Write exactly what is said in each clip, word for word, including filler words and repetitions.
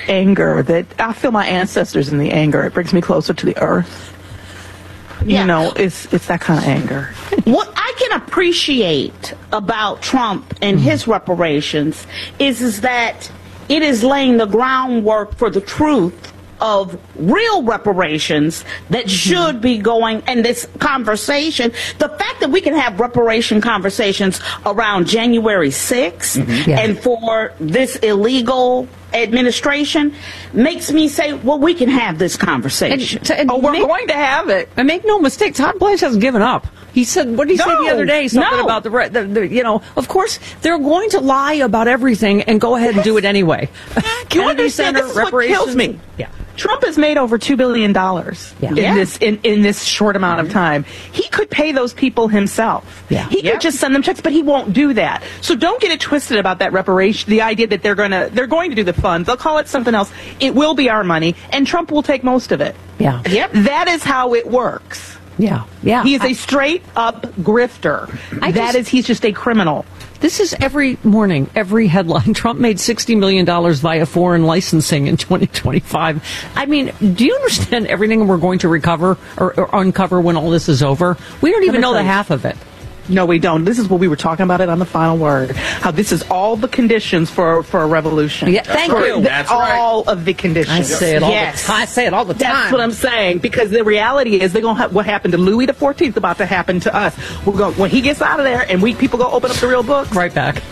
anger that I feel my ancestors in the anger. It brings me closer to the earth. You Yeah. know, it's it's that kind of anger. What I can appreciate about Trump and his reparations is, is that it is laying the groundwork for the truth of real reparations that should be going, and this conversation, the fact that we can have reparation conversations around January sixth Mm-hmm. Yeah. and for this illegal administration makes me say, well, we can have this conversation. And, and Oh, we're make, going to have it. and make no mistake, Todd Blanche hasn't given up. He said, what did he say No, the other day? Something no. about the, re- the, the, you know, of course, they're going to lie about everything and go ahead and do it anyway. You Kennedy understand? Center, This is what reparations. kills me. Yeah. Trump has made over two billion dollars Yeah. in Yeah. this in, in this short amount of time. He could pay those people himself. Yeah. He Yep. could just send them checks, but he won't do that. So don't get it twisted about that reparation. The idea that they're gonna they're going to do the funds. They'll call it something else. It will be our money, and Trump will take most of it. Yeah. Yep. That is how it works. Yeah. Yeah. He is I- a straight up grifter. I That just- is, he's just a criminal. This is every morning, every headline. Trump made sixty million dollars via foreign licensing in twenty twenty-five. I mean, do you understand everything we're going to recover or, or uncover when all this is over? We don't even Let me know tell the you. half of it. No, we don't. This is what we were talking about it on the final word. How this is all the conditions for, for a revolution. Yeah, thank For you. the- That's right. all of the conditions. I say it all Yes. the time. I say it all the time. That's what I'm saying. Because the reality is, they're gonna have what happened to Louis the Fourteenth about to happen to us. We're going when he gets out of there, and we people go open up the real book. Right back.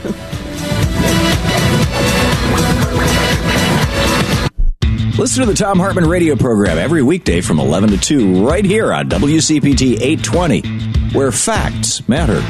Listen to the Tom Hartman radio program every weekday from eleven to two right here on W C P T eight twenty, where facts matter.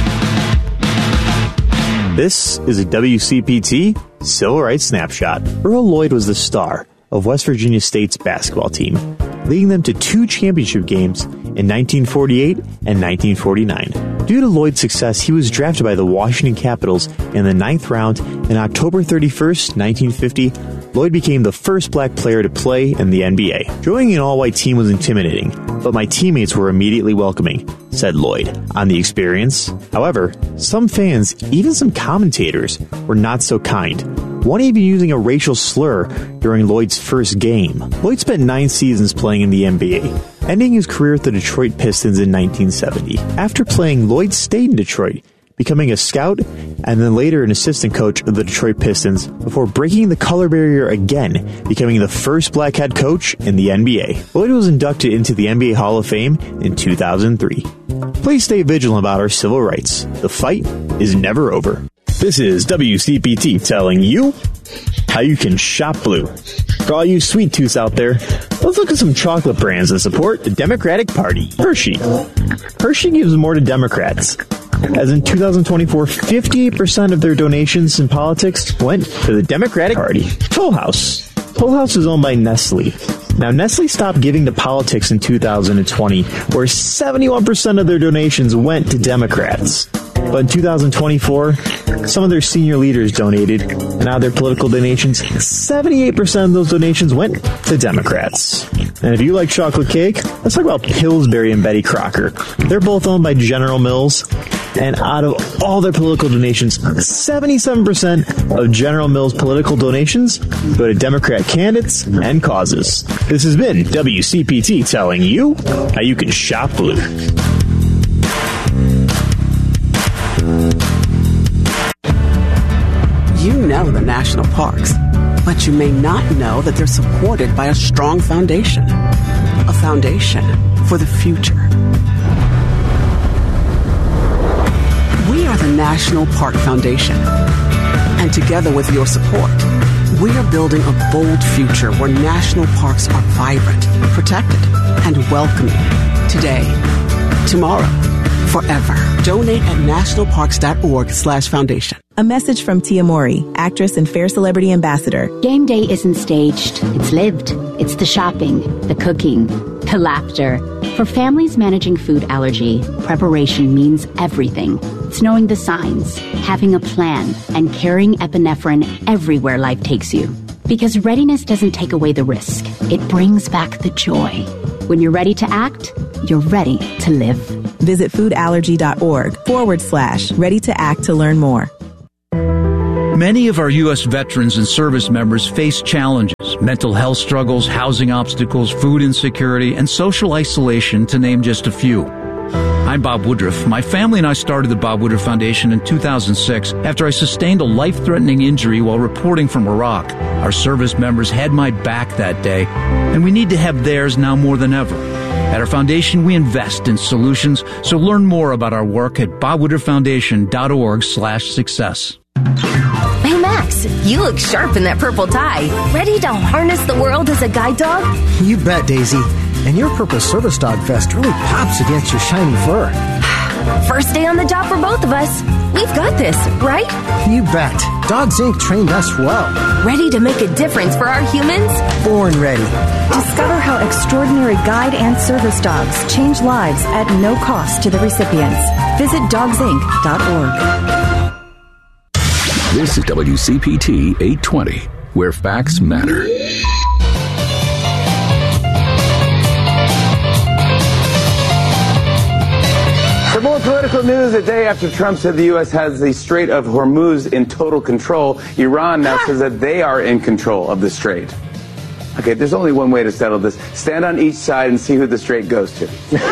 This is a W C P T Civil Rights Snapshot. Earl Lloyd was the star of West Virginia State's basketball team, leading them to two championship games in nineteen forty-eight and nineteen forty-nine. Due to Lloyd's success, he was drafted by the Washington Capitals in the ninth round, and October thirty-first, nineteen fifty, Lloyd became the first black player to play in the N B A. Joining an all-white team was intimidating, but my teammates were immediately welcoming, said Lloyd on the experience. However, some fans, even some commentators, were not so kind. One even using a racial slur during Lloyd's first game. Lloyd spent nine seasons playing in the N B A, ending his career with the Detroit Pistons in nineteen seventy. After playing, Lloyd stayed in Detroit, becoming a scout and then later an assistant coach of the Detroit Pistons before breaking the color barrier again, becoming the first black head coach in the N B A. Lloyd was inducted into the N B A Hall of Fame in two thousand three. Please stay vigilant about our civil rights. The fight is never over. This is W C P T telling you how you can shop blue. For all you sweet tooths out there, let's look at some chocolate brands that support the Democratic Party. Hershey. Hershey gives more to Democrats, as in two thousand twenty-four, fifty-eight percent of their donations in politics went to the Democratic Party. Toll House. Toll House is owned by Nestle. Now, Nestle stopped giving to politics in two thousand twenty, where seventy-one percent of their donations went to Democrats. But in two thousand twenty-four, some of their senior leaders donated, and out of their political donations, seventy-eight percent of those donations went to Democrats. And if you like chocolate cake, let's talk about Pillsbury and Betty Crocker. They're both owned by General Mills, and out of all their political donations, seventy-seven percent of General Mills' political donations go to Democrat candidates and causes. This has been W C P T telling you how you can shop blue. You know the national parks, but you may not know that they're supported by a strong foundation. A foundation for the future. We are the National Park Foundation. And together with your support, we are building a bold future where national parks are vibrant, protected, and welcoming. Today, tomorrow, forever. Donate at nationalparks.org slash foundation. A message from Tia Mori, actress and Fair Celebrity Ambassador. Game day isn't staged. It's lived. It's the shopping, the cooking, the laughter. For families managing food allergy, preparation means everything. It's knowing the signs, having a plan, and carrying epinephrine everywhere life takes you. Because readiness doesn't take away the risk. It brings back the joy. When you're ready to act, you're ready to live. Visit foodallergy.org forward slash ready to act to learn more. Many of our U S veterans and service members face challenges, mental health struggles, housing obstacles, food insecurity, and social isolation, to name just a few. I'm Bob Woodruff. My family and I started the Bob Woodruff Foundation in two thousand six after I sustained a life-threatening injury while reporting from Iraq. Our service members had my back that day, and we need to have theirs now more than ever. At our foundation, we invest in solutions, so learn more about our work at bob woodruff foundation dot org slash success. Hey, Max, you look sharp in that purple tie. Ready to harness the world as a guide dog? You bet, Daisy. And your purple service dog vest really pops against your shiny fur. First day on the job for both of us. We've got this, right? You bet. Dogs Incorporated trained us well. Ready to make a difference for our humans? Born ready. Discover how extraordinary guide and service dogs change lives at no cost to the recipients. Visit dogs inc dot org. This is W C P T eight twenty, where facts matter. For more political news, a day after Trump said the U S has the Strait of Hormuz in total control, Iran now says that they are in control of the strait. Okay, there's only one way to settle this. Stand on each side and see who the strait goes to.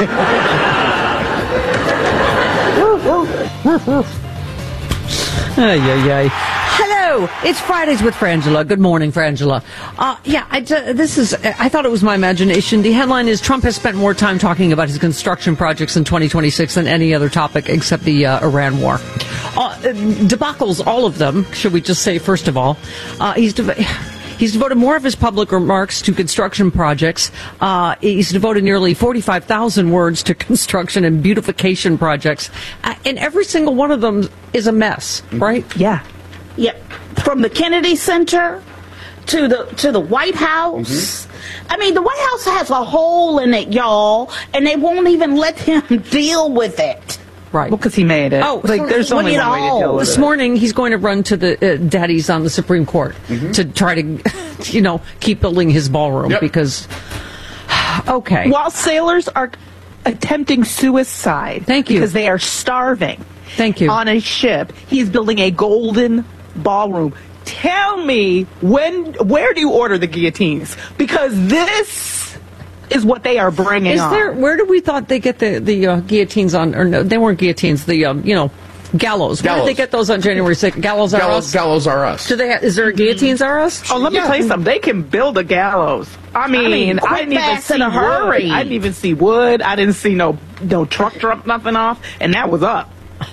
Ay, ay, ay. Hello, it's Fridays with Frangela. Good morning, Frangela. Uh, yeah, I, uh, this is, I thought it was my imagination. The headline is Trump has spent more time talking about his construction projects in twenty twenty-six than any other topic except the uh, Iran war. Uh, debacles, all of them, should we just say, first of all. Uh, he's de- He's devoted more of his public remarks to construction projects. Uh, he's devoted nearly forty-five thousand words to construction and beautification projects. Uh, and every single one of them is a mess, right? Yeah. Yep. From the Kennedy Center to the to the White House. Mm-hmm. I mean, the White House has a hole in it, y'all, and they won't even let him deal with it. Right. Well, because he made it. Oh, like, so there's only one way to deal with This it. morning, he's going to run to the uh, daddies on the Supreme Court mm-hmm. to try to, you know, keep building his ballroom yep. because, okay. While sailors are attempting suicide. Thank you. Because they are starving. Thank you. On a ship. He's building a golden ballroom. Tell me, when, where do you order the guillotines? Because this is what they are bringing is on. There, where do we thought they get the, the uh, guillotines on, or no, they weren't guillotines, the, um, you know, gallows. Where gallows. did they get those on January sixth? Gallows are gallows, us? Gallows are us. Do they have, is there a guillotines are us? Oh, let me yeah. tell you something. They can build a gallows. I mean, I, mean, I didn't even see in a hurry. wood. I didn't even see wood. I didn't see no no truck drop nothing off, and that was up.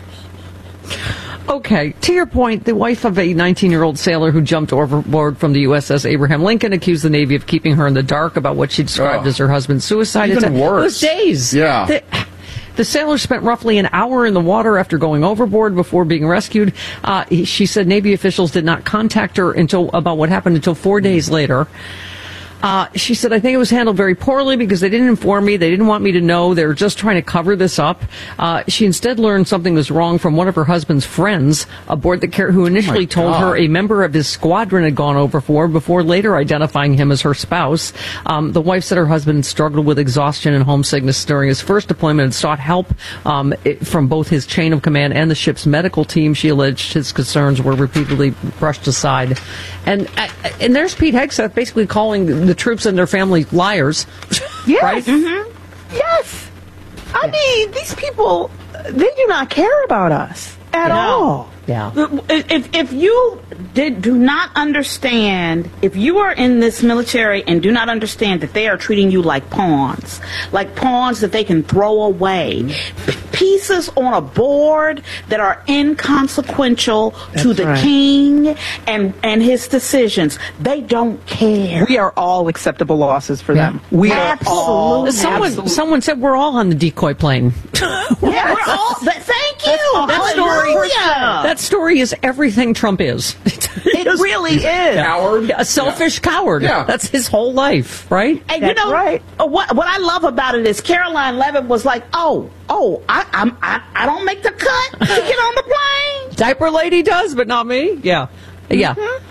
Okay, to your point, the wife of a nineteen-year-old sailor who jumped overboard from the U S S Abraham Lincoln accused the Navy of keeping her in the dark about what she described oh. as her husband's suicide. Even it's worse. It was days. Yeah. The, the sailor spent roughly an hour in the water after going overboard before being rescued. Uh, he, she said Navy officials did not contact her until about what happened until four days later. Uh, she said, I think it was handled very poorly because they didn't inform me. They didn't want me to know. They were just trying to cover this up. Uh, she instead learned something was wrong from one of her husband's friends aboard the carrier who initially oh told her a member of his squadron had gone overboard before later identifying him as her spouse. Um, the wife said her husband struggled with exhaustion and homesickness during his first deployment and sought help um, it, from both his chain of command and the ship's medical team. She alleged his concerns were repeatedly brushed aside. And, uh, and there's Pete Hegseth basically calling the troops and their family liars. Yes. Right? Mm-hmm. Yes. I yeah. mean, these people, they do not care about us at no. all. Yeah. If, if you did, do not understand, if you are in this military and do not understand that they are treating you like pawns, like pawns that they can throw away, mm-hmm. p- pieces on a board that are inconsequential That's to the right. king and, and his decisions, they don't care. We are all acceptable losses for yeah. them. We Absolutely. are all. Someone, Absolutely. someone said we're all on the decoy plane. Yeah, we're all. But thank you. That story, that story is everything Trump is. It really is. Coward. A selfish yeah. coward. Yeah. That's his whole life, right? And That's you know, right. what what I love about it is Caroline Levitt was like, oh, oh, I I'm, I, I don't make the cut to get on the plane. Diaper lady does, but not me. Yeah. Yeah. Mm-hmm.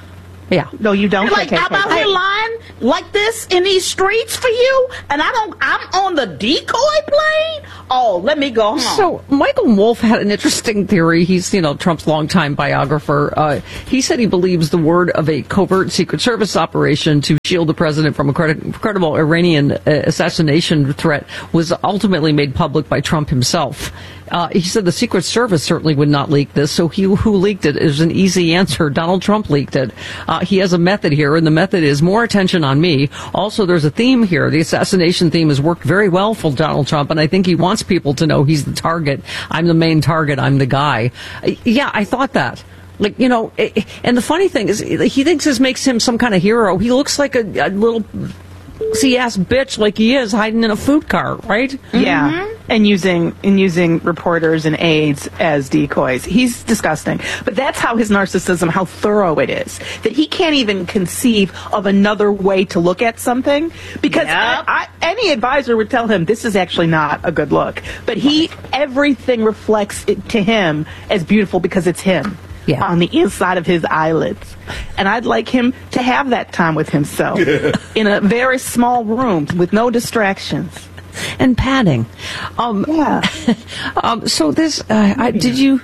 Yeah. No, you don't. You're like, take I'm out here lying like this in these streets for you, and I don't. I'm on the decoy plane. Oh, let me go home. So Michael Wolff had an interesting theory. He's, you know, Trump's longtime biographer. Uh, he said he believes the word of a covert Secret Service operation to shield the president from a credi- credible Iranian uh, assassination threat was ultimately made public by Trump himself. Uh, he said the Secret Service certainly would not leak this, so he who leaked it is an easy answer. Donald Trump leaked it. Uh, he has a method here, and the method is more attention on me. Also, there's a theme here. The assassination theme has worked very well for Donald Trump, and I think he wants people to know he's the target. I'm the main target. I'm the guy. Uh, yeah, I thought that. Like, you know, it, and the funny thing is, he thinks this makes him some kind of hero. He looks like a, a little see-ass bitch like he is hiding in a food cart, right? Yeah. Mm-hmm. And using and using reporters and aides as decoys. He's disgusting. But that's how his narcissism, how thorough it is. That he can't even conceive of another way to look at something. Because Yep. I, I, any advisor would tell him this is actually not a good look. But he, everything reflects it to him as beautiful because it's him. Yeah. On the inside of his eyelids. And I'd like him to have that time with himself in a very small room with no distractions. And padding. Um, yeah. um, so this, uh, I, did you,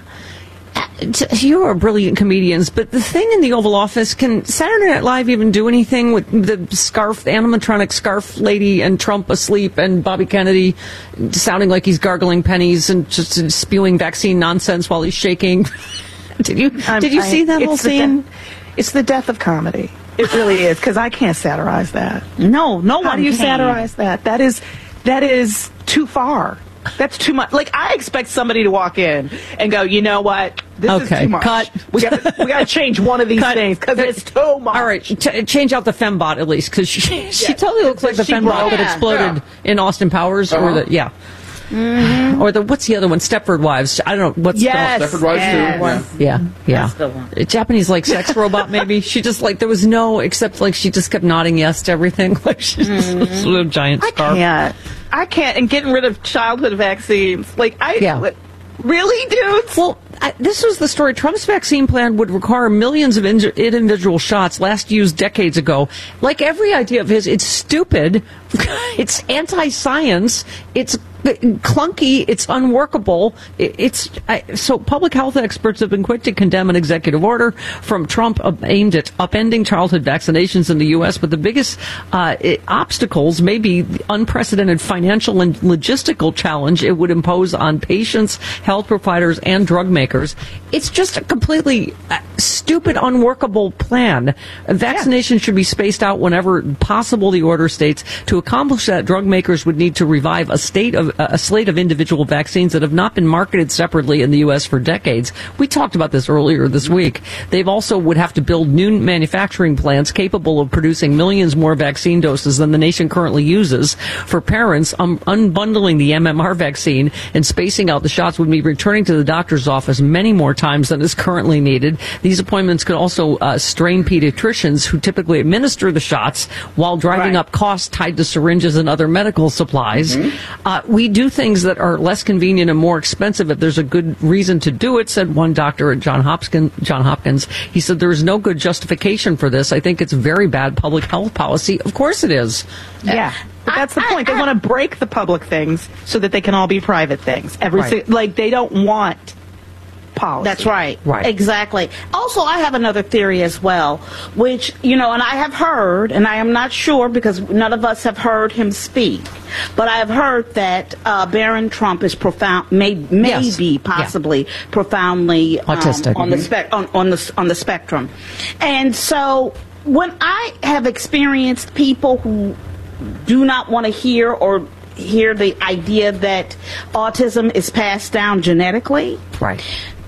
you are brilliant comedians, but the thing in the Oval Office, can Saturday Night Live even do anything with the scarf, the animatronic scarf lady and Trump asleep and Bobby Kennedy sounding like he's gargling pennies and just spewing vaccine nonsense while he's shaking? Did you I'm- did you I- see that it's whole the scene? de- it's the death of comedy. It really is, because I can't satirize that. No, no How one do you can. satirize that? That is that is too far. That's too much. Like, I expect somebody to walk in and go, you know what? This Okay, is too much. cut. We got we got to change one of these Cut. things because it's too much. All right, ch- change out the fembot at least, because she, she Yeah. totally looks like the She fembot broke. that Yeah. exploded in Austin Powers, or Uh-huh. the yeah. Mm-hmm. Or the what's the other one? Stepford Wives. I don't know what's Yes. the Stepford Wives Yes. too. yeah yeah That's the one. A Japanese like sex robot maybe. She just like there was no except like she just kept nodding yes to everything like she's Mm-hmm. this little giant I scarf. can't. I can't. And getting rid of childhood vaccines. Like, I. Yeah. Like, really, dudes? Well, I, this was the story. Trump's vaccine plan would require millions of in- individual shots, last used decades ago. Like every idea of his, it's stupid. It's anti-science. It's clunky. It's unworkable. It, it's I, so public health experts have been quick to condemn an executive order from Trump aimed at upending childhood vaccinations in the U S. But the biggest uh, it, obstacles may be the unprecedented financial and logistical challenge it would impose on patients, health providers, and drug makers. It's just a completely uh, stupid, unworkable plan. Vaccination should be spaced out whenever possible, the order states. To accomplish that, drug makers would need to revive a state of a slate of individual vaccines that have not been marketed separately in the U S for decades. We talked about this earlier this week. They've also would have to build new manufacturing plants capable of producing millions more vaccine doses than the nation currently uses. For parents, um, unbundling the M M R vaccine and spacing out the shots would mean returning to the doctor's office many more times than is currently needed. These appointments could also uh, strain pediatricians who typically administer the shots while driving Right. up costs tied to syringes and other medical supplies. Mm-hmm. Uh, we do things that are less convenient and more expensive if there's a good reason to do it, said one doctor at John Hopkins. John Hopkins. He said there is no good justification for this. I think it's very bad public health policy. Of course it is. Yeah. But that's the point. They want to break the public things so that they can all be private things. Every Right. si- like they don't want policy. That's right. Right. Exactly. Also, I have another theory as well, which, you know, and I have heard, and I am not sure because none of us have heard him speak, but I have heard that uh, Barron Trump is profound, may, Yes. maybe possibly profoundly um, Autistic. on the spec on, on the on the spectrum, and so when I have experienced people who do not want to hear or hear the idea that autism is passed down genetically. Right.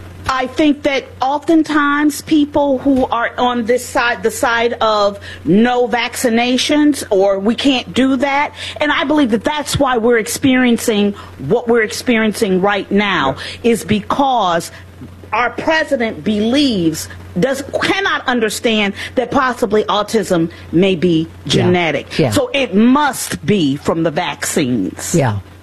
I think that oftentimes people who are on this side, the side of no vaccinations or we can't do that, and I believe that that's why we're experiencing what we're experiencing right now, is because our president believes, does cannot understand that possibly autism may be genetic. Yeah. So it must be from the vaccines. Yeah.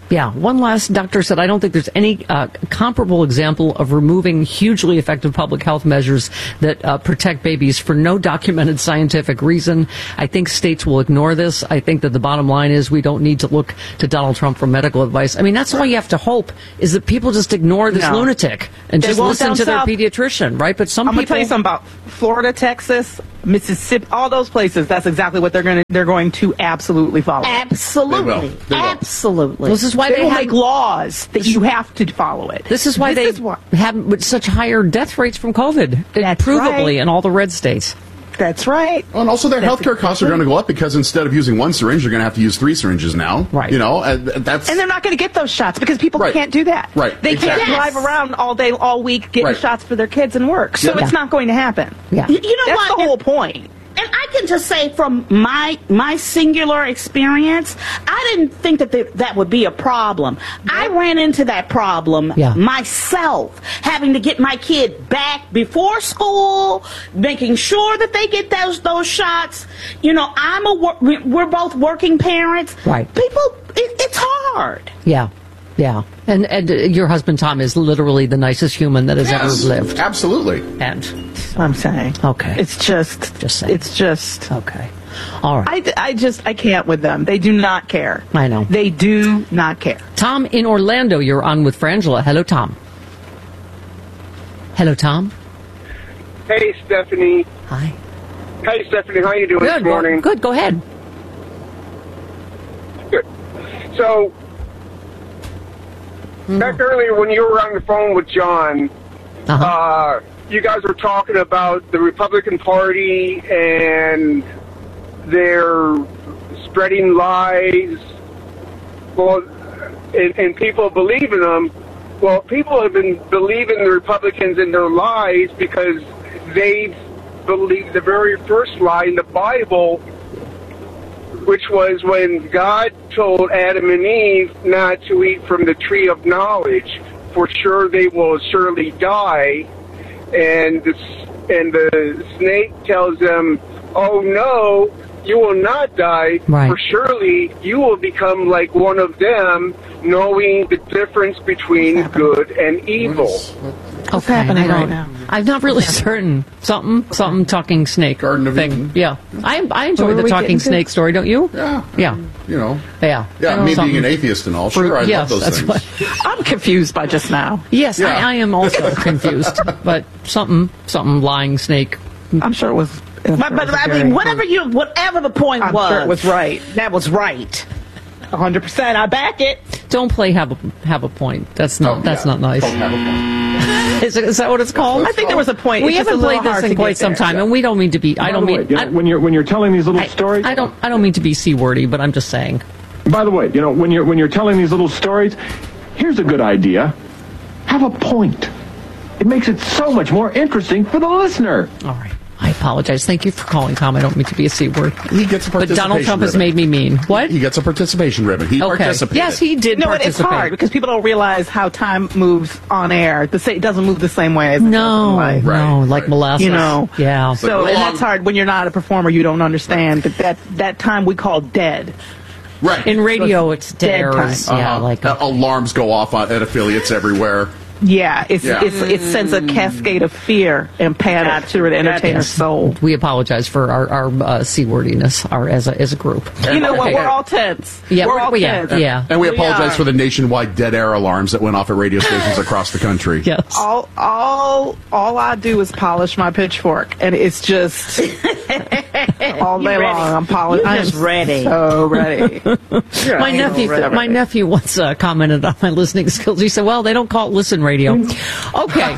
Yeah. One last doctor said, I don't think there's any uh, comparable example of removing hugely effective public health measures that uh, protect babies for no documented scientific reason. I think states will ignore this. I think that the bottom line is we don't need to look to Donald Trump for medical advice. I mean, that's all you have to hope is that people just ignore this No. lunatic and They just won't listen down to their south. pediatrician, right? But some I'm going to people... tell you something about Florida, Texas, Mississippi, all those places. That's exactly what they're going to they're going to absolutely follow. Absolutely. They will. They will. Absolutely. This is why they, they will have- make laws that you have to follow it. This is why This they is why- have such higher death rates from COVID, provably right. in all the red states. That's right. Well, and also their That's healthcare costs are going to go up because instead of using one syringe, you're going to have to use three syringes now. Right. You know, and that's And they're not going to get those shots because people Right. can't do that. Right. They Exactly. can't drive around all day, all week, getting Right. shots for their kids and work. So Yeah. it's not going to happen. Yeah. You, you know That's what? the whole point. And I can just say from my my singular experience, I didn't think that th- that would be a problem. I ran into that problem Yeah. myself, having to get my kid back before school, making sure that they get those those shots. You know, I'm a wor- we- we're both working parents. Right. People, it, it's hard. Yeah, yeah. And, and uh, your husband, Tom, is literally the nicest human that has Yes, ever lived. Absolutely. And I'm saying. Okay. It's just, Just saying. it's just, Okay. All right. I, I just, I can't with them. They do not care. I know. They do not care. Tom in Orlando, you're on with Frangela. Hello, Tom. Hello, Tom. Hey, Stephanie. Hi. Hey, Stephanie. How you doing Good. this morning? Good. Go ahead. Good. So, back earlier when you were on the phone with John, Uh-huh. uh, you guys were talking about the Republican Party and their spreading lies. Well, and, and people believing them. Well, people have been believing the Republicans in their lies because they believed the very first lie in the Bible, which was when God told Adam and Eve not to eat from the tree of knowledge, for sure they will surely die. And the, and the snake tells them, oh no, you will not die, Right. for surely you will become like one of them, knowing the difference between good and evil. Okay, happening I don't- right now? I'm not really certain. Something, something talking snake Garden of thing. Eden. Yeah, I I enjoy What were the we talking getting to? snake story. Don't you? Yeah. Yeah, You know. yeah. Yeah, me being Something- an atheist and all. Sure, Fruit- I yes, love those that's things. what- I'm confused by just now. Yes, Yeah. I, I am also confused. But something, something lying snake. I'm sure it was. I'm But, sure it but was a I very- mean, whatever you, whatever the point I'm was, sure it was right. That was right. one hundred percent. I back it. Don't play have a have a point. That's not Oh, that's yeah. not nice. Don't have a point. Is, it, is that what it's called? I think there was a point. We It's just haven't a little played this hard in to quite get some there. time, and we don't mean to be. I By don't the way, mean. you know, I, when you're when you're telling these little I, stories. I don't. I don't mean to be c wordy, but I'm just saying. By the way, you know when you're when you're telling these little stories, here's a good idea: have a point. It makes it so much more interesting for the listener. All right. I apologize. Thank you for calling, Tom. I don't mean to be a c word. He gets a But participation Donald Trump has ribbon. made me mean. What? He gets a participation ribbon. He Okay. participated. Yes, he did No, it's participate. hard because people don't realize how time moves on air. The sa- it doesn't move the same way as it does No, in life. no, like molasses. You know. Yeah. So, Like, and long- that's hard when you're not a performer. You don't understand that that, that time we call dead. Right. In radio, it's dead Dead errors. time. Yeah, Uh-huh. like Uh, alarms go off on, at affiliates everywhere. Yeah, it's, Yeah. it's it sends a cascade of fear and panic through the entertainer's soul. we apologize for our, our uh, c wordiness, our as a as a group. You know what? Okay. We're all tense. Yeah, we're we're- all yeah, tense. yeah. And we We apologize are. for the nationwide dead air alarms that went off at radio stations across the country. Yes. All, all, all I do is polish my pitchfork, and it's just all day You ready. long. I'm polishing. You just ready. So ready. My nephew, ready. my nephew once uh, commented on my listening skills. He said, "Well, they don't call it listen radio." Okay,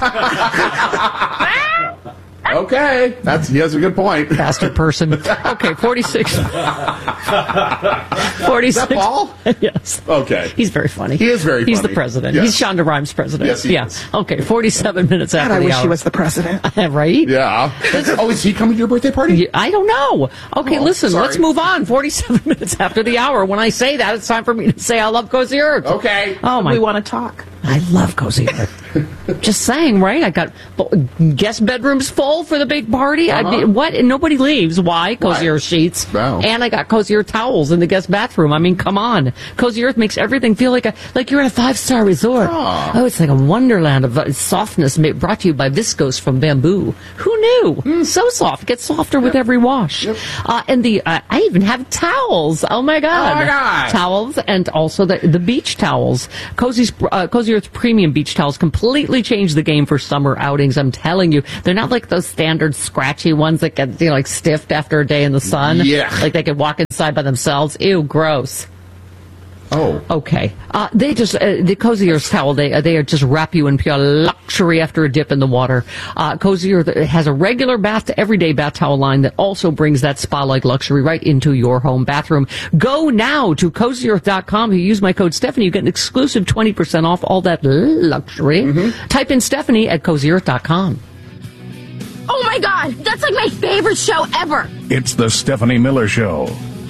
Okay. That's he has a good point. bastard person. Okay, forty-six. forty-six. Is that Paul? Yes. Okay. He's very funny. He is very He's funny. the president. Yes. He's Shonda Rhimes' president. Yes, he yeah. is. Okay, forty-seven minutes God, after I the wish hour. he was the president. right? Yeah. Oh, is he coming to your birthday party? Yeah, I don't know. Okay, Oh, listen, sorry. let's move on. forty-seven minutes after the hour. When I say that, it's time for me to say I love Cozy Earth. Okay. Oh, my. We want to talk. I love Cozy Earth. Just saying, right? I got guest bedrooms full for the big party. Uh-huh. I did, what? And nobody leaves. Why? Cozy Earth sheets. Wow. And I got Cozy Earth towels in the guest bathroom. I mean, come on. Cozy Earth makes everything feel like a like you're in a five-star resort. Oh, oh it's like a wonderland of uh, softness made, brought to you by Viscose from Bamboo. Who knew? Mm. So soft. It gets softer yep. with every wash. Yep. Uh, and the uh, I even have towels. Oh, my God. Oh, my God. Towels and also the, the beach towels. Cozy's, uh, Cozy Earth's premium beach towels completely changed the game for summer outings. I'm telling you, they're not like those standard scratchy ones that get, you know, like stiffed after a day in the sun. Yeah. Like they could walk inside by themselves. Ew, gross. Oh. Okay. Uh, they just, uh, the Cozy Earth towel, they, uh, they just wrap you in pure luxury after a dip in the water. Uh, Cozy Earth has a regular bath to everyday bath towel line that also brings that spa-like luxury right into your home bathroom. Go now to cozy earth dot com. If you use my code Stephanie, you get an exclusive twenty percent off all that luxury. Mm-hmm. Type in Stephanie at cozy earth dot com. Oh my God, that's like my favorite show ever. It's the Stephanie Miller Show.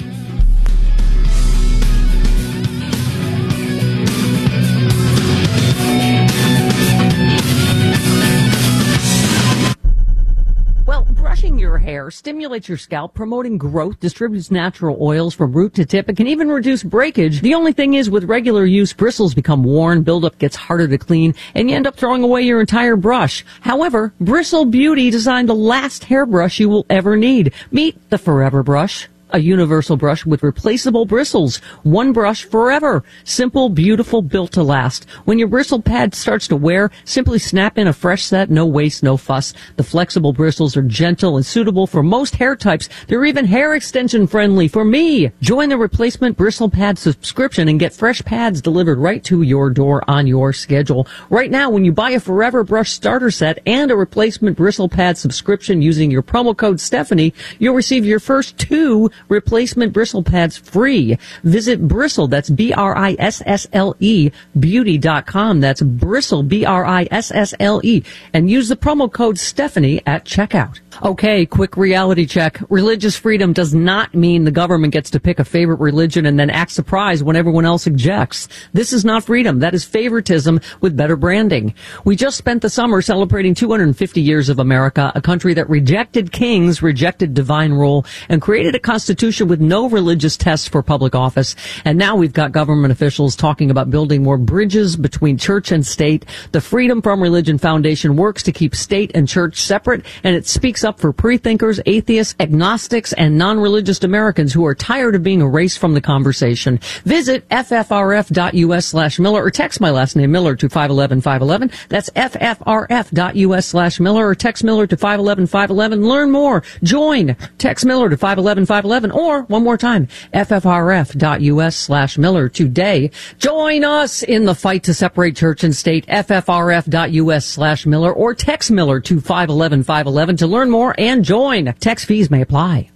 Brushing your hair stimulates your scalp, promoting growth, distributes natural oils from root to tip. It can even reduce breakage. The only thing is, with regular use, bristles become worn, buildup gets harder to clean, and you end up throwing away your entire brush. However, Bristle Beauty designed the last hairbrush you will ever need. Meet the Forever Brush. A universal brush with replaceable bristles. One brush forever. Simple, beautiful, built to last. When your bristle pad starts to wear, simply snap in a fresh set, no waste, no fuss. The flexible bristles are gentle and suitable for most hair types. They're even hair extension friendly for me. Join the replacement bristle pad subscription and get fresh pads delivered right to your door on your schedule. Right now, when you buy a Forever Brush starter set and a replacement bristle pad subscription using your promo code Stephanie, you'll receive your first two replacement bristle pads free. Visit Bristle, that's B R I S S L E, beauty dot com. That's Bristle, B R I S S L E. And use the promo code Stephanie at checkout. Okay, quick reality check. Religious freedom does not mean the government gets to pick a favorite religion and then act surprised when everyone else objects. This is not freedom. That is favoritism with better branding. We just spent the summer celebrating two hundred fifty years of America, a country that rejected kings, rejected divine rule, and created a constitution with no religious tests for public office. And now we've got government officials talking about building more bridges between church and state. The Freedom from Religion Foundation works to keep state and church separate, and it speaks up for pre-thinkers, atheists, agnostics, and non-religious Americans who are tired of being erased from the conversation. Visit F F R F dot U S slash Miller or text my last name Miller to five one one five one one. That's F F R F dot U S slash Miller or text Miller to five one one five one one. Learn more. Join. Text Miller to five one one five one one or, one more time, F F R F dot U S slash Miller today. Join us in the fight to separate church and state. F F R F dot U S slash Miller or text Miller to five one one five one one to learn more and join. Text fees may apply.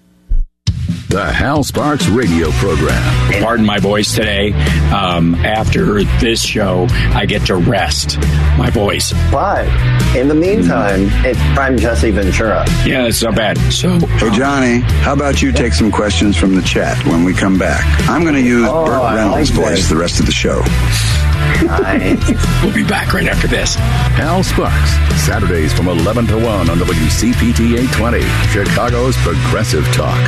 The Hal Sparks radio program. Pardon my voice today. Um, after this show, I get to rest my voice. But in the meantime, it's I'm Jesse Ventura. Yeah, it's not bad. So, hey Johnny, how about you take some questions from the chat when we come back? I'm going to use oh, Burt Reynolds' like voice the rest of the show. Nice. We'll be back right after this. Hal Sparks, Saturdays from eleven to one on W C P T eight twenty, Chicago's Progressive Talk.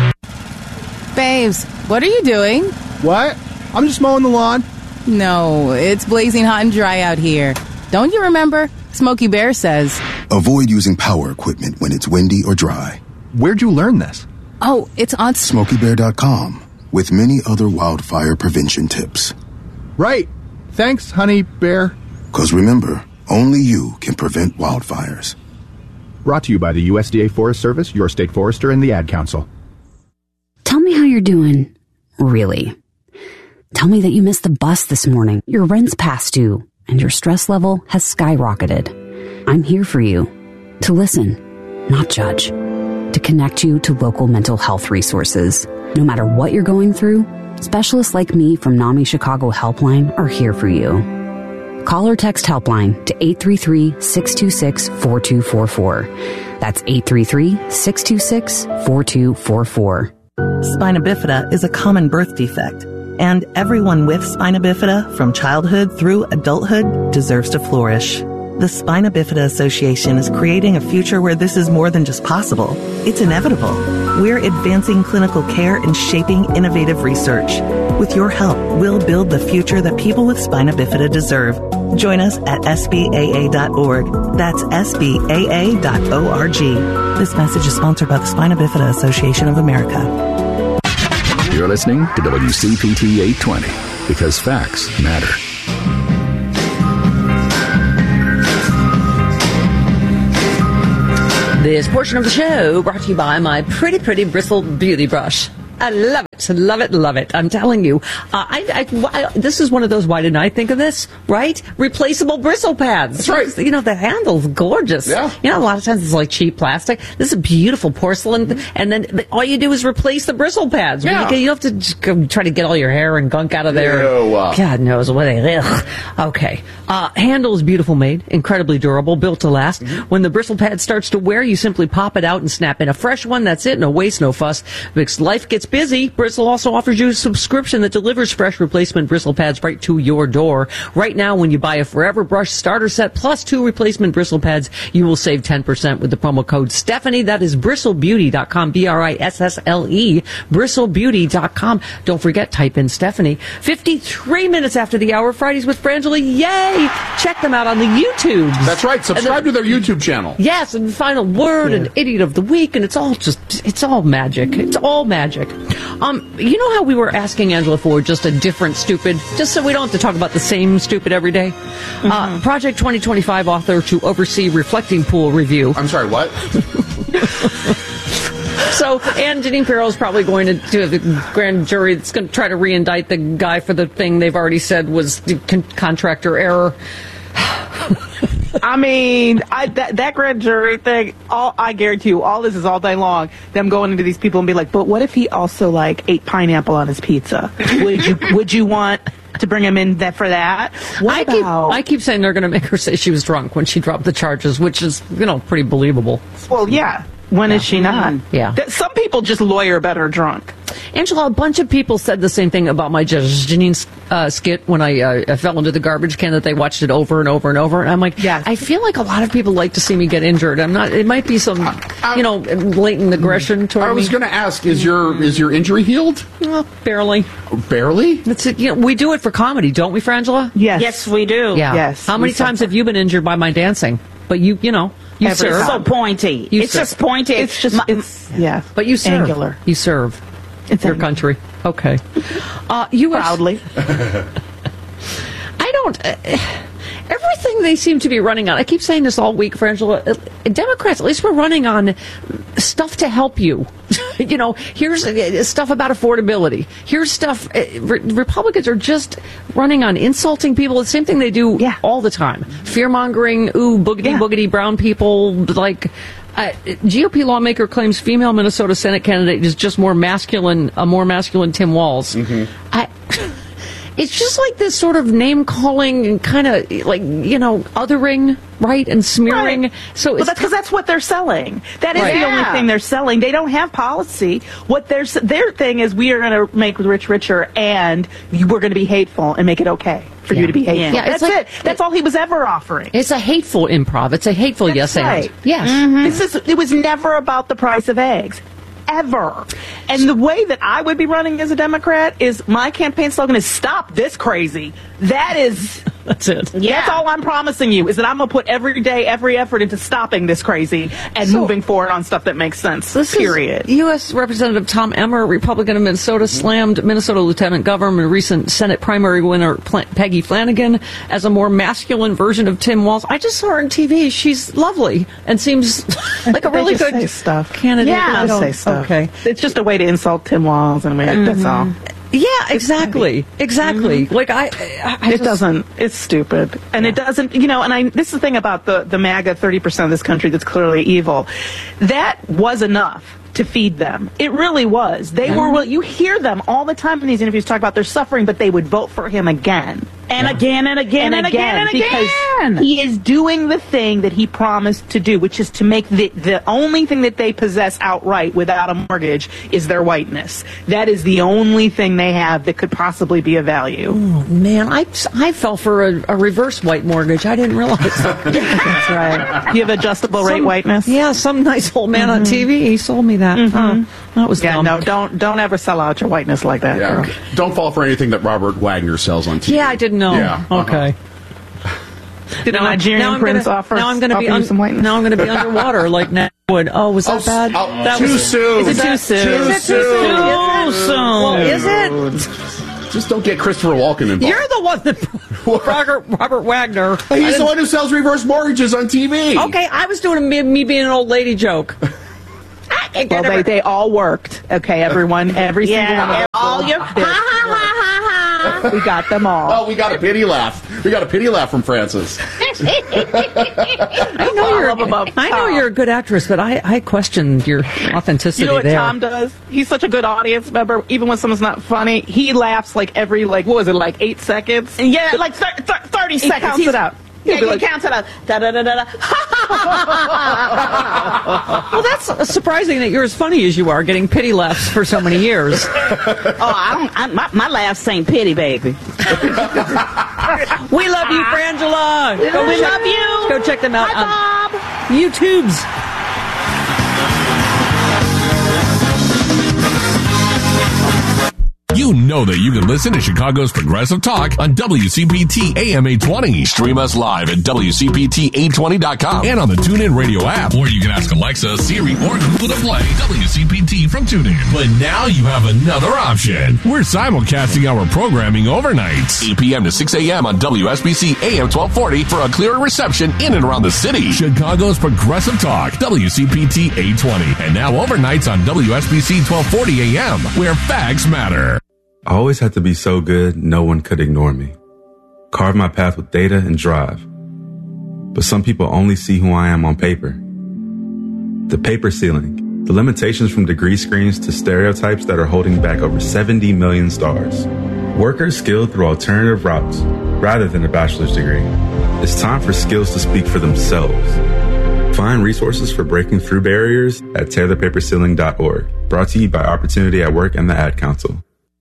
Babes, what are you doing? What? I'm just mowing the lawn. No, it's blazing hot and dry out here. Don't you remember? Smokey Bear says, avoid using power equipment when it's windy or dry. Where'd you learn this? Oh, it's on smokey bear dot com with many other wildfire prevention tips. Right. Thanks, honey bear. Because remember, only you can prevent wildfires. Brought to you by the U S D A Forest Service, your state forester, and the Ad Council. Tell me how you're doing. Really. Tell me that you missed the bus this morning, your rent's past due, and your stress level has skyrocketed. I'm here for you. To listen, not judge. To connect you to local mental health resources. No matter what you're going through, specialists like me from NAMI Chicago Helpline are here for you. Call or text Helpline to eight three three, six two six, four two four four. That's eight three three, six two six, four two four four. Spina bifida is a common birth defect, and everyone with spina bifida from childhood through adulthood deserves to flourish. The Spina Bifida Association is creating a future where this is more than just possible. It's inevitable. We're advancing clinical care and shaping innovative research. With your help, we'll build the future that people with spina bifida deserve. Join us at S B A A dot org. That's S B A A dot org. This message is sponsored by the Spina Bifida Association of America. You're listening to W C P T eight twenty because facts matter. This portion of the show brought to you by my pretty, pretty bristle beauty brush. I love it, love it, love it. I'm telling you. Uh, I, I, I, this is one of those, why didn't I think of this, right? Replaceable bristle pads. That's right. You know, the handle's gorgeous. Yeah. You know, a lot of times it's like cheap plastic. This is beautiful porcelain, mm-hmm. and then all you do is replace the bristle pads. Yeah. You, you have to just go try to get all your hair and gunk out of there. Ew. God knows what they, ugh. Okay. Uh, handle is beautiful made, incredibly durable, built to last. Mm-hmm. When the bristle pad starts to wear, you simply pop it out and snap in a fresh one. That's it. No waste, no fuss. Because life gets busy. Bristle also offers you a subscription that delivers fresh replacement bristle pads right to your door. Right now, when you buy a Forever Brush starter set plus two replacement bristle pads, you will save ten percent with the promo code Stephanie. That is bristle beauty dot com, B R I S S L E, bristle beauty dot com. Don't forget, type in Stephanie. fifty-three minutes after the hour, Fridays with Frangela. Yay! Check them out on the YouTube. That's right. Subscribe to their YouTube channel. Yes, and final word yeah. and idiot of the week, and it's all just, it's all magic. It's all magic. Um, you know how we were asking Angela for just a different stupid, just so we don't have to talk about the same stupid every day? Mm-hmm. Uh, Project twenty twenty-five author to oversee Reflecting Pool review. I'm sorry, what? So, and Janine Pirro is probably going to do the grand jury that's going to try to re-indict the guy for the thing they've already said was the con- contractor error. I mean, I, that, that grand jury thing, all, I guarantee you, all this is all day long, them going into these people and be like, but what if he also, like, ate pineapple on his pizza? Would you would you want to bring him in that for that? What I about... keep, I keep saying they're going to make her say she was drunk when she dropped the charges, which is, you know, pretty believable. Well, yeah. When yeah. is she not? Yeah. Some people just lawyer better drunk. Angela, a bunch of people said the same thing about my Janine uh, skit when I, uh, I fell into the garbage can, that they watched it over and over and over. And I'm like, yes. I feel like a lot of people like to see me get injured. I'm not. It might be some, uh, you know, latent aggression toward me. I was going to ask, is your is your injury healed? Well, barely. Barely? That's it. You know, we do it for comedy, don't we, Frangela? Yes. Yes, we do. Yeah. Yes. How many times have you been injured by my dancing? But you, you know. You Every serve. It's so pointy. You it's serve. just pointy. It's just, it's, yeah. But you serve. Angular. You serve. It's your angular. country. Okay. Uh, U S Proudly. I don't... Uh, everything they seem to be running on, I keep saying this all week, Frangela, uh, Democrats, at least we're running on stuff to help you. You know, here's uh, stuff about affordability. Here's stuff... Uh, re- Republicans are just running on insulting people. The same thing they do yeah. all the time. Fear-mongering, ooh, boogity, yeah. boogity, brown people, like... Uh, G O P lawmaker claims female Minnesota Senate candidate is just more masculine, a more masculine Tim Walz. Mm-hmm. I... It's just like this sort of name-calling and kind of, like, you know, othering, right, and smearing. Right. So well, it's that's because that's what they're selling. That is right. the yeah. only thing they're selling. They don't have policy. What their their thing is, we are going to make the rich richer, and we're going to be hateful and make it okay for yeah. you to be hateful. Yeah, that's like, it. That's it, all he was ever offering. It's a hateful improv. It's a hateful that's yes right. and. Yes. Mm-hmm. This is. It was never about the price of eggs. Ever. And the way that I would be running as a Democrat is my campaign slogan is stop this crazy. That is... That's it. Yeah. That's all I'm promising you, is that I'm going to put every day, every effort into stopping this crazy and so, moving forward on stuff that makes sense, this period. Is U S Representative Tom Emmer, Republican of Minnesota, slammed Minnesota Lieutenant Governor and recent Senate primary winner Pl- Peggy Flanagan as a more masculine version of Tim Walz. I just saw her on T V. She's lovely and seems like a really good say stuff. candidate. Yeah, I say stuff. Okay. It's just a way to insult Tim Walz, and mm-hmm. that's all. Yeah, exactly, exactly. Mm-hmm. Like I, I, I it just, doesn't. It's stupid, and yeah. it doesn't. You know, and I. This is the thing about the the MAGA thirty percent of this country that's clearly evil. That was enough to feed them. It really was. They mm-hmm. were. Well, you hear them all the time in these interviews talk about their suffering, but they would vote for him again. And yeah. again and again and, and again, again and again. Because he is doing the thing that he promised to do, which is to make the, the only thing that they possess outright without a mortgage is their whiteness. That is the only thing they have that could possibly be of value. Oh, man, I, I fell for a, a reverse white mortgage. I didn't realize that. That's right. You have adjustable rate some, whiteness? Yeah, some nice old man mm-hmm. on T V, he sold me that. Mm-hmm. Oh, that was yeah, dumb. no, don't, don't ever sell out your whiteness like that. Yeah. Girl. Don't fall for anything that Robert Wagner sells on T V. Yeah, I didn't know. Yeah. Okay. Uh-huh. Did now, a Nigerian now prince gonna, offer? Now I'm going to be un- some whiteness? now I'm going to be underwater like Nat Wood. Oh, was that oh, bad? Oh, that too was, soon. Is it too soon? Too Is it too soon? soon? Well, is it? Just don't get Christopher Walken involved. You're the one that Robert, Robert Wagner. He's the one who sells reverse mortgages on T V. Okay, I was doing a, me, me being an old lady joke. Well, they, they all worked. Okay, everyone, every yeah, single one of all your ha ha ha ha ha. We got them all. Oh, we got a pity laugh. We got a pity laugh from Francis. I know you're. A, I know you're a good actress, but I, I questioned your authenticity. You know what there. Tom does? He's such a good audience member. Even when someone's not funny, he laughs like every like what was it like eight seconds? Yeah, like thir- thir- thirty he seconds. Counts He's, it out. Yeah, he like, counts it out. Da da da da da. Well, that's surprising that you're as funny as you are, getting pity laughs for so many years. Oh, I don't. I, my, my laughs ain't pity, baby. We love you, Frangela. Go we check, love you. Go check them out Hi, on Bob. YouTube's. You know that you can listen to Chicago's Progressive Talk on W C P T A M eight twenty. Stream us live at W C P T eight twenty dot com and on the TuneIn Radio app. Or you can ask Alexa, Siri, or Google to play W C P T from TuneIn. But now you have another option. We're simulcasting our programming overnights. eight p.m. to six a.m. on W S B C A M twelve forty for a clearer reception in and around the city. Chicago's Progressive Talk, W C P T eight twenty. And now overnights on W S B C twelve forty A M, where facts matter. I always had to be so good, no one could ignore me. Carve my path with data and drive. But some people only see who I am on paper. The paper ceiling, the limitations from degree screens to stereotypes that are holding back over seventy million stars. Workers skilled through alternative routes, rather than a bachelor's degree. It's time for skills to speak for themselves. Find resources for breaking through barriers at tear the paper ceiling dot org. Brought to you by Opportunity at Work and the Ad Council.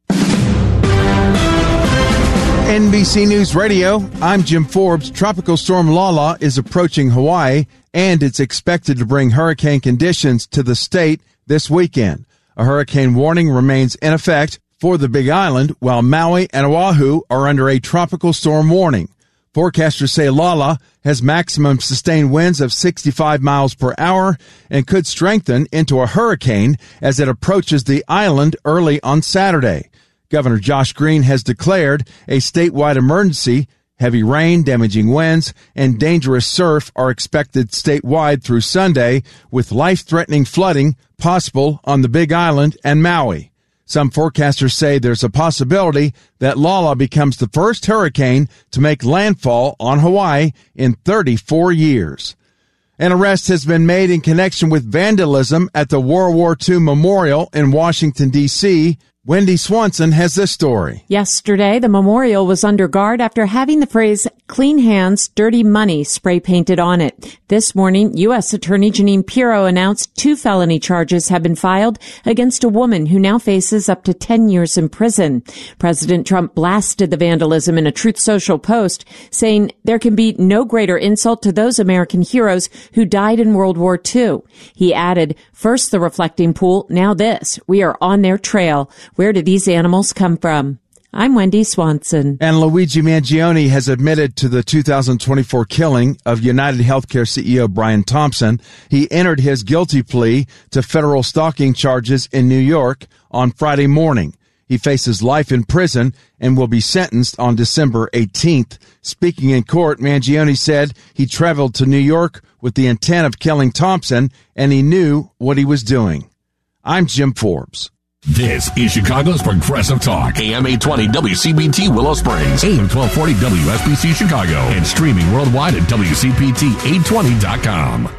N B C News Radio, I'm Jim Forbes. Tropical storm Lala is approaching Hawaii, and it's expected to bring hurricane conditions to the state this weekend. A hurricane warning remains in effect for the Big Island, while Maui and Oahu are under a tropical storm warning. Forecasters say Lala has maximum sustained winds of sixty-five miles per hour and could strengthen into a hurricane as it approaches the island early on Saturday. Governor Josh Green has declared a statewide emergency. Heavy rain, damaging winds, and dangerous surf are expected statewide through Sunday, with life-threatening flooding possible on the Big Island and Maui. Some forecasters say there's a possibility that Lala becomes the first hurricane to make landfall on Hawaii in thirty-four years. An arrest has been made in connection with vandalism at the World War Two Memorial in Washington, D C Wendy Swanson has this story. Yesterday, the memorial was under guard after having the phrase "clean hands, dirty money" spray painted on it. This morning, U S Attorney Jeanine Pirro announced two felony charges have been filed against a woman who now faces up to ten years in prison. President Trump blasted the vandalism in a Truth Social post, saying there can be no greater insult to those American heroes who died in World War Two. He added, "First the reflecting pool, now this. We are on their trail. Where do these animals come from?" I'm Wendy Swanson. And Luigi Mangione has admitted to the two thousand twenty-four killing of United Healthcare C E O Brian Thompson. He entered his guilty plea to federal stalking charges in New York on Friday morning. He faces life in prison and will be sentenced on December eighteenth. Speaking in court, Mangione said he traveled to New York with the intent of killing Thompson, and he knew what he was doing. I'm Jim Forbes. This is Chicago's Progressive Talk. A M eight twenty W C B T Willow Springs, A M twelve forty W S B C Chicago, and streaming worldwide at W C P T eight twenty dot com.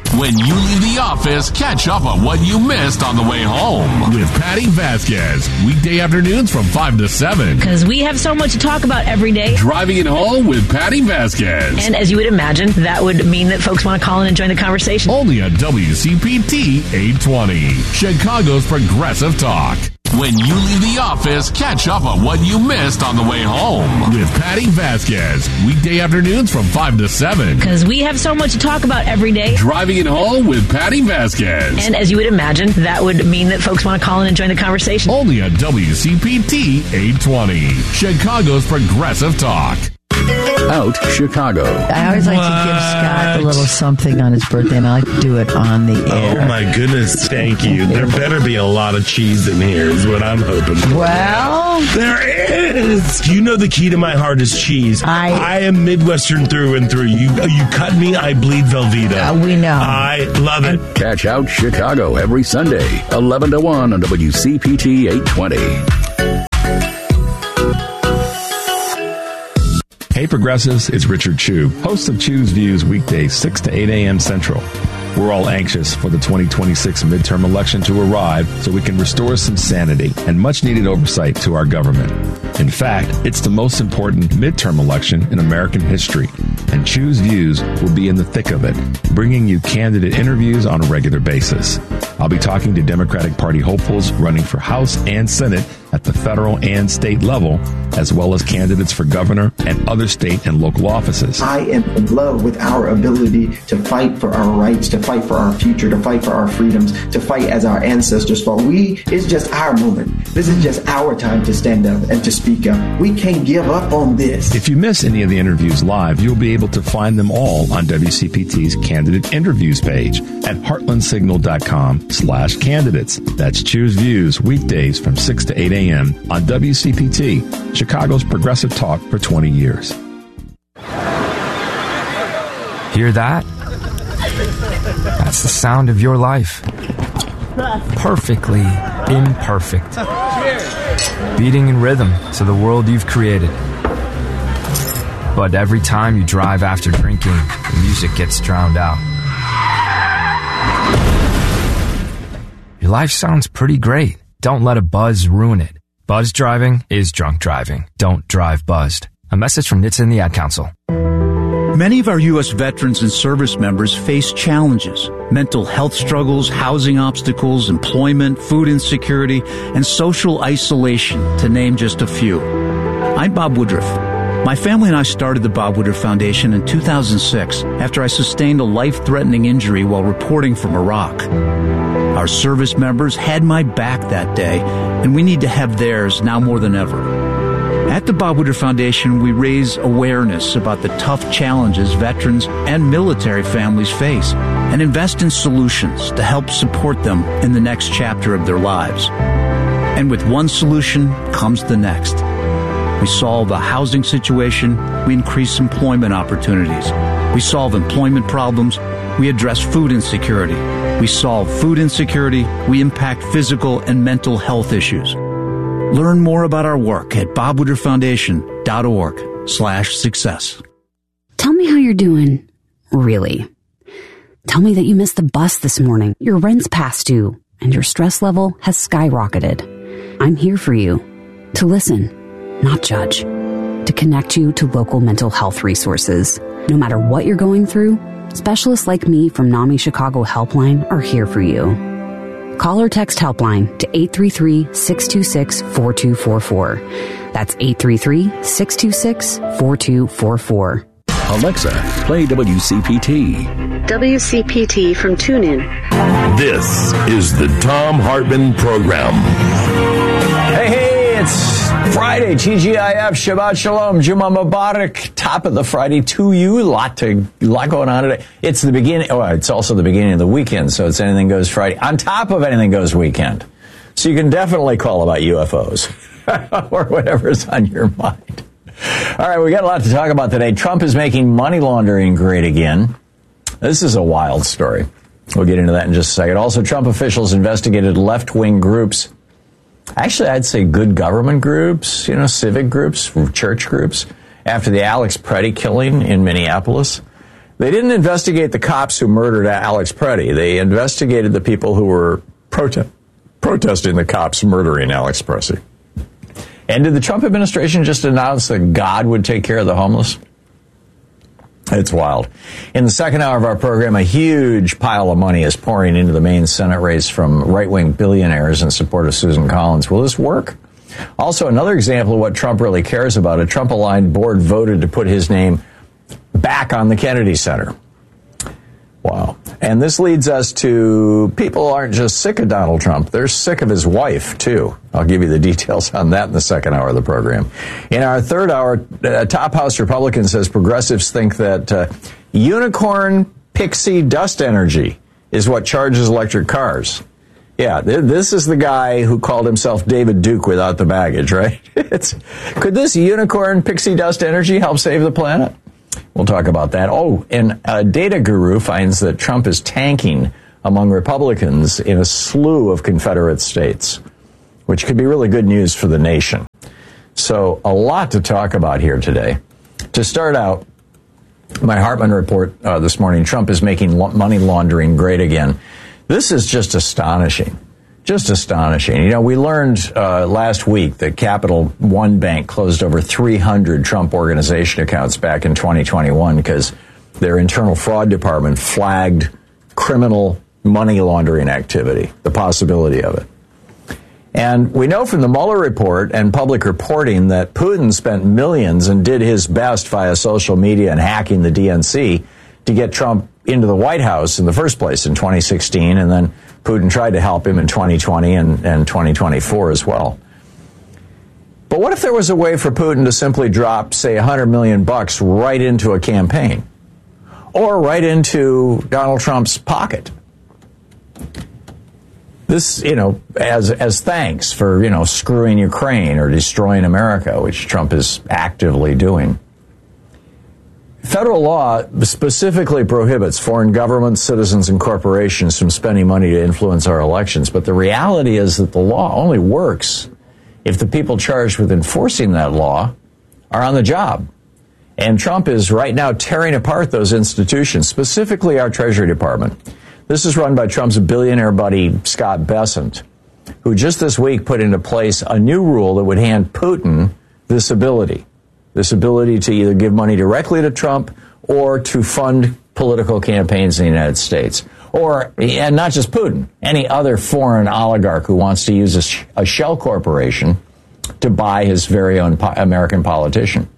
When you leave the office, catch up on what you missed on the way home with Patty Vasquez. Weekday afternoons from five to seven. Because we have so much to talk about every day. Driving it home with Patty Vasquez. And as you would imagine, that would mean that folks want to call in and join the conversation. Only on W C P T eight twenty, Chicago's Progressive Talk. When you leave the office, catch up on what you missed on the way home with Patty Vasquez. Weekday afternoons from five to seven. Because we have so much to talk about every day. Driving it home with Patty Vasquez. And as you would imagine, that would mean that folks want to call in and join the conversation. Only on W C P T eight twenty, Chicago's Progressive Talk. Out Chicago. I always like what? to give Scott a little something on his birthday, and I like to do it on the air. Oh, my goodness. Thank you. There better be a lot of cheese in here is what I'm hoping for. Well, there is. You know the key to my heart is cheese. I, I am Midwestern through and through. You you cut me, I bleed Velveeta. Uh, we know. I love it. Catch Out Chicago every Sunday, eleven to one on W C P T eight twenty. Hey Progressives, it's Richard Chu, host of Chu's Views weekdays six to eight a.m. Central. We're all anxious for the twenty twenty-six midterm election to arrive so we can restore some sanity and much-needed oversight to our government. In fact, it's the most important midterm election in American history, and Chu's Views will be in the thick of it, bringing you candidate interviews on a regular basis. I'll be talking to Democratic Party hopefuls running for House and Senate at the federal and state level, as well as candidates for governor and other state and local offices. I am in love with our ability to fight for our rights, to fight for our future, to fight for our freedoms, to fight as our ancestors fought. We, it's just our moment. This is just our time to stand up and to speak up. We can't give up on this. If you miss any of the interviews live, you'll be able to find them all on W C P T's Candidate Interviews page at heartlandsignal.com slash candidates. That's Choose Views, weekdays from six to eight a.m. on W C P T, Chicago's Progressive Talk for twenty years. Hear that? That's the sound of your life. Perfectly imperfect. Beating in rhythm to the world you've created. But every time you drive after drinking, the music gets drowned out. Your life sounds pretty great. Don't let a buzz ruin it. Buzz driving is drunk driving. Don't drive buzzed. A message from N H T S A and the Ad Council. Many of our U S veterans and service members face challenges, mental health struggles, housing obstacles, employment, food insecurity, and social isolation, to name just a few. I'm Bob Woodruff. My family and I started the Bob Woodruff Foundation in two thousand six after I sustained a life-threatening injury while reporting from Iraq. Our service members had my back that day, and we need to have theirs now more than ever. At the Bob Woodruff Foundation, we raise awareness about the tough challenges veterans and military families face and invest in solutions to help support them in the next chapter of their lives. And with one solution comes the next. We solve a housing situation, we increase employment opportunities. We solve employment problems, we address food insecurity. We solve food insecurity, we impact physical and mental health issues. Learn more about our work at bobwoodrufffoundation.org slash success. Tell me how you're doing, really. Tell me that you missed the bus this morning, your rent's past due, and your stress level has skyrocketed. I'm here for you, to listen, not judge, to connect you to local mental health resources. No matter what you're going through, specialists like me from NAMI Chicago Helpline are here for you. Call or text Helpline to eight three three, six two six, four two four four. That's eight three three, six two six, four two four four. Alexa, play W C P T. W C P T from TuneIn. This is the Thom Hartmann Program. Hey, hey, it's Friday, T G I F, Shabbat Shalom, Juma Mubarak, top of the Friday to you. A lot, to, lot going on today. It's the beginning, oh, it's also the beginning of the weekend, so it's Anything Goes Friday, on top of Anything Goes weekend. So you can definitely call about U F Os or whatever's on your mind. All right, we got a lot to talk about today. Trump is making money laundering great again. This is a wild story. We'll get into that in just a second. Also, Trump officials investigated left-wing groups. Actually, I'd say good government groups, you know, civic groups, church groups, after the Alex Preddy killing in Minneapolis. They didn't investigate the cops who murdered Alex Preddy. They investigated the people who were prote- protesting the cops murdering Alex Preddy. And did the Trump administration just announce that God would take care of the homeless? It's wild. In the second hour of our program, a huge pile of money is pouring into the main Senate race from right-wing billionaires in support of Susan Collins. Will this work? Also, another example of what Trump really cares about, a Trump-aligned board voted to put his name back on the Kennedy Center. Wow. And this leads us to people aren't just sick of Donald Trump, they're sick of his wife, too. I'll give you the details on that in the second hour of the program. In our third hour, uh, Top House Republican says progressives think that uh, unicorn pixie dust energy is what charges electric cars. Yeah, th- this is the guy who called himself David Duke without the baggage, right? It's, could this unicorn pixie dust energy help save the planet? We'll talk about that. Oh, and a data guru finds that Trump is tanking among Republicans in a slew of Confederate states, which could be really good news for the nation. So a lot to talk about here today. To start out, my Hartman report uh, this morning, Trump is making lo- money laundering great again. This is just astonishing. Just astonishing. You know, we learned uh, last week that Capital One Bank closed over three hundred Trump organization accounts back in twenty twenty-one because their internal fraud department flagged criminal money laundering activity, the possibility of it. And we know from the Mueller report and public reporting that Putin spent millions and did his best via social media and hacking the D N C to get Trump into the White House in the first place in twenty sixteen, and then Putin tried to help him in twenty twenty and, and twenty twenty-four as well. But what if there was a way for Putin to simply drop, say, one hundred million bucks right into a campaign or right into Donald Trump's pocket? This, you know, as as thanks for, you know, screwing Ukraine or destroying America, which Trump is actively doing. Federal law specifically prohibits foreign governments, citizens, and corporations from spending money to influence our elections. But the reality is that the law only works if the people charged with enforcing that law are on the job. And Trump is right now tearing apart those institutions, specifically our Treasury Department. This is run by Trump's billionaire buddy, Scott Bessent, who just this week put into place a new rule that would hand Putin this ability. This ability to either give money directly to Trump or to fund political campaigns in the United States. Or, and not just Putin, any other foreign oligarch who wants to use a, sh- a shell corporation to buy his very own po- American politician.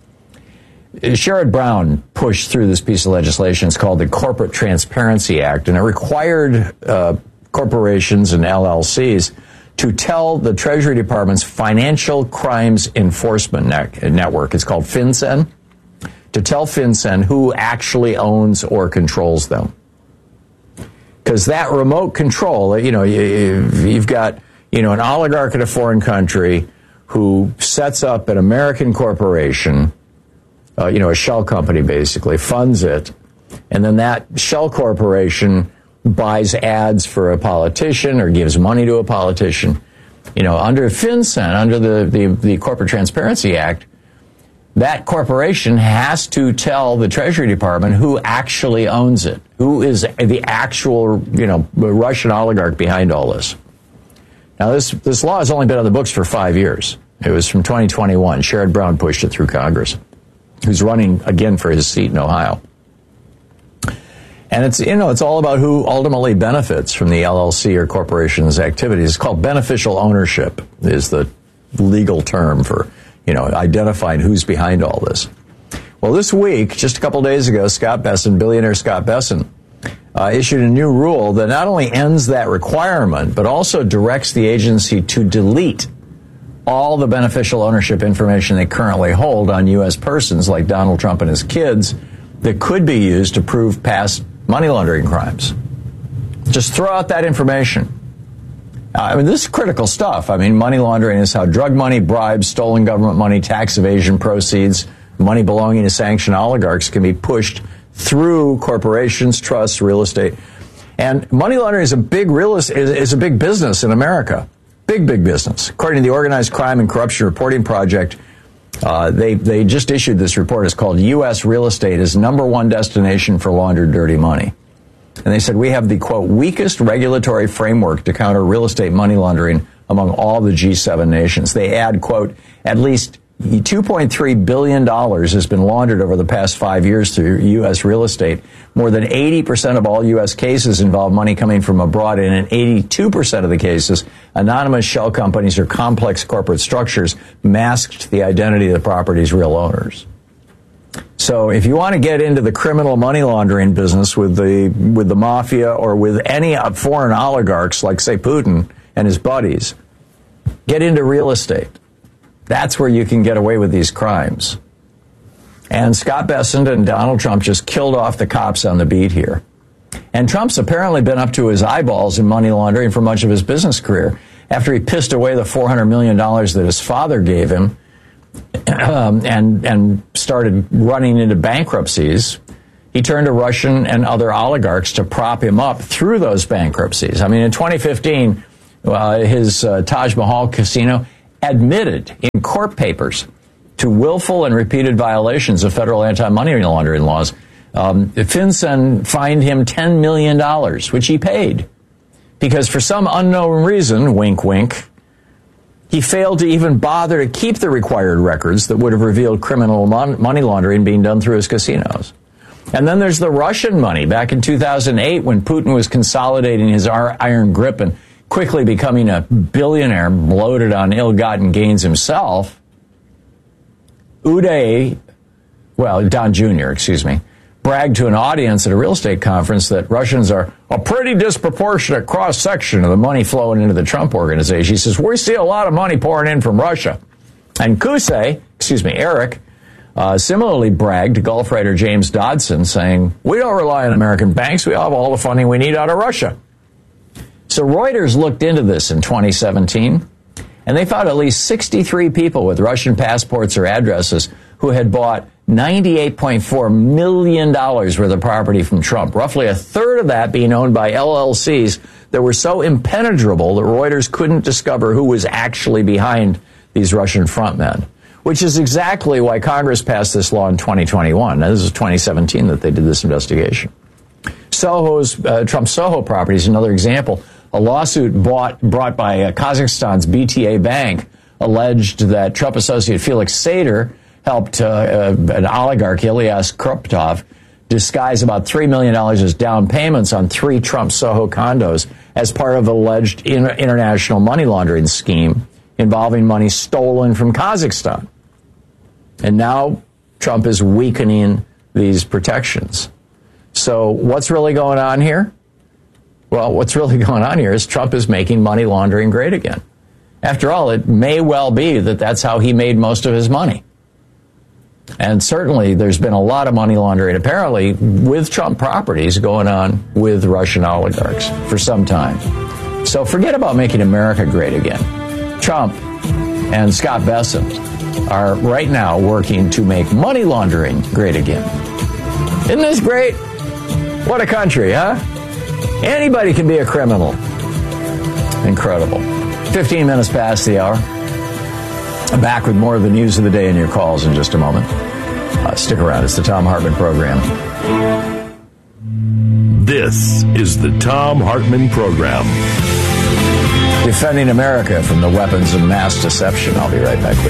Sherrod Brown pushed through this piece of legislation. It's called the Corporate Transparency Act, and it required uh, corporations and L L Cs to tell the Treasury Department's Financial Crimes Enforcement ne- Network, it's called FinCEN, to tell FinCEN who actually owns or controls them. Because that remote control, you know, you, you've got, you know, an oligarch in a foreign country who sets up an American corporation, uh, you know, a shell company basically, funds it, and then that shell corporation buys ads for a politician or gives money to a politician. You know, under FinCEN, under the, the, the Corporate Transparency Act, that corporation has to tell the Treasury Department who actually owns it, who is the actual, you know, Russian oligarch behind all this. Now, this, this law has only been on the books for five years. It was from twenty twenty-one. Sherrod Brown pushed it through Congress, who's running again for his seat in Ohio. And it's, you know, it's all about who ultimately benefits from the L L C or corporation's activities. It's called beneficial ownership is the legal term for, you know, identifying who's behind all this. Well, this week, just a couple days ago, Scott Bessent, billionaire Scott Bessent, uh, issued a new rule that not only ends that requirement, but also directs the agency to delete all the beneficial ownership information they currently hold on U S persons like Donald Trump and his kids that could be used to prove past money laundering crimes. Just throw out that information. Uh, I mean, this is critical stuff. I mean, money laundering is how drug money, bribes, stolen government money, tax evasion proceeds, money belonging to sanctioned oligarchs can be pushed through corporations, trusts, real estate. And money laundering is a big real is, is a big business in America. Big, big business. According to the Organized Crime and Corruption Reporting Project, Uh, they they just issued this report. It's called U S Real Estate is Number One Destination for Laundered Dirty Money. And they said we have the, quote, weakest regulatory framework to counter real estate money laundering among all the G seven nations. They add, quote, at least two point three billion dollars has been laundered over the past five years through U S real estate. More than eighty percent of all U S cases involve money coming from abroad, and in eighty-two percent of the cases, anonymous shell companies or complex corporate structures masked the identity of the property's real owners. So if you want to get into the criminal money laundering business with the with the mafia or with any foreign oligarchs like, say, Putin and his buddies, get into real estate. That's where you can get away with these crimes. And Scott Bessent and Donald Trump just killed off the cops on the beat here. And Trump's apparently been up to his eyeballs in money laundering for much of his business career. After he pissed away the four hundred million dollars that his father gave him um, and, and started running into bankruptcies, he turned to Russian and other oligarchs to prop him up through those bankruptcies. I mean, in twenty fifteen, uh, his uh, Taj Mahal casino admitted in court papers to willful and repeated violations of federal anti-money laundering laws. Um, FinCEN fined him ten million dollars, which he paid, because for some unknown reason, wink, wink, he failed to even bother to keep the required records that would have revealed criminal mon- money laundering being done through his casinos. And then there's the Russian money. Back in two thousand eight, when Putin was consolidating his iron grip and quickly becoming a billionaire bloated on ill-gotten gains himself, Uday, well, Don Junior, excuse me, bragged to an audience at a real estate conference that Russians are a pretty disproportionate cross-section of the money flowing into the Trump organization. He says, we see a lot of money pouring in from Russia. And Kusei, excuse me, Eric, uh, similarly bragged to Gulf writer James Dodson, saying, we don't rely on American banks. We have all the funding we need out of Russia. So Reuters looked into this in twenty seventeen, and they found at least sixty-three people with Russian passports or addresses who had bought ninety-eight point four million dollars worth of property from Trump, roughly a third of that being owned by L L Cs that were so impenetrable that Reuters couldn't discover who was actually behind these Russian frontmen, which is exactly why Congress passed this law in twenty twenty-one. Now, this is twenty seventeen that they did this investigation. Soho's, uh, Trump Soho property is another example. A lawsuit bought, brought by uh, Kazakhstan's B T A Bank alleged that Trump associate Felix Sater helped uh, uh, an oligarch, Ilyas Kruptov, disguise about three million dollars as down payments on three Trump Soho condos as part of an alleged in- international money laundering scheme involving money stolen from Kazakhstan. And now Trump is weakening these protections. So what's really going on here? Well, what's really going on here is Trump is making money laundering great again. After all, it may well be that that's how he made most of his money. And certainly there's been a lot of money laundering, apparently, with Trump properties going on with Russian oligarchs for some time. So forget about making America great again. Trump and Scott Bessent are right now working to make money laundering great again. Isn't this great? What a country, huh? Anybody can be a criminal. Incredible. fifteen minutes past the hour. I'm back with more of the news of the day and your calls in just a moment. Uh, stick around. It's the Thom Hartmann Program. This is the Thom Hartmann Program. Defending America from the weapons of mass deception. I'll be right back with you.